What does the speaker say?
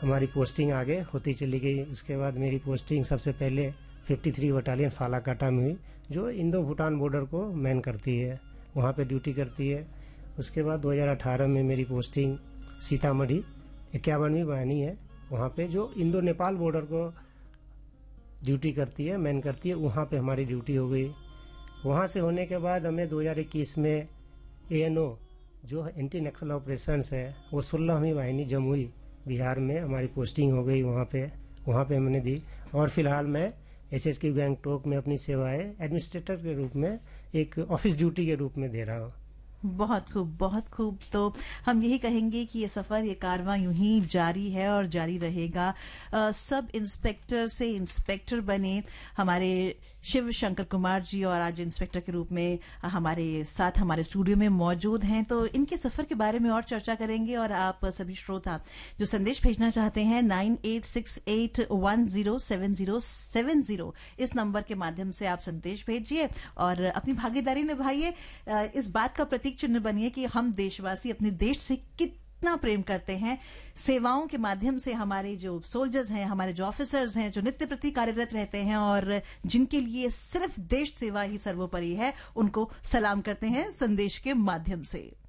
हमारी पोस्टिंग आगे होती चली गई। उसके बाद मेरी पोस्टिंग सबसे पहले 53 बटालियन फालाकाटा में हुई, जो इंडो भूटान बॉर्डर को मैन करती है, वहाँ पे ड्यूटी करती है। उसके बाद 2018 में मेरी पोस्टिंग सीतामढ़ी 51वीं वाहिनी है, वहाँ पे जो इंडो नेपाल बॉर्डर को ड्यूटी करती है, मैन करती है, वहाँ पे हमारी ड्यूटी हो गई। वहाँ से होने के बाद हमें 2021 में ANO जो एंटी नक्सल ऑपरेशंस है, वो 16वीं वाहिनी जमुई बिहार में हमारी पोस्टिंग हो गई। वहाँ पे मैंने दी। और फिलहाल मैं SHQ गैंगटॉक में अपनी सेवाएं एडमिनिस्ट्रेटर के रूप में एक ऑफिस ड्यूटी के रूप में दे रहा हूँ। बहुत खूब, बहुत खूब। तो हम यही कहेंगे कि ये सफर, ये कारवां यूं ही जारी है और जारी रहेगा। सब इंस्पेक्टर से इंस्पेक्टर बने हमारे शिव शंकर कुमार जी, और आज इंस्पेक्टर के रूप में हमारे साथ हमारे स्टूडियो में मौजूद हैं। तो इनके सफर के बारे में और चर्चा करेंगे। और आप सभी श्रोता जो संदेश भेजना चाहते हैं 9868107070 इस नंबर के माध्यम से आप संदेश भेजिए और अपनी भागीदारी निभाइए। इस बात का प्रतीक चिन्ह बनिए कि हम देशवासी अपने देश से कितना प्रेम करते हैं। सेवाओं के माध्यम से हमारे जो सोल्जर्स हैं, हमारे जो ऑफिसर्स हैं, जो नित्य प्रति कार्यरत रहते हैं और जिनके लिए सिर्फ देश सेवा ही सर्वोपरि है, उनको सलाम करते हैं संदेश के माध्यम से।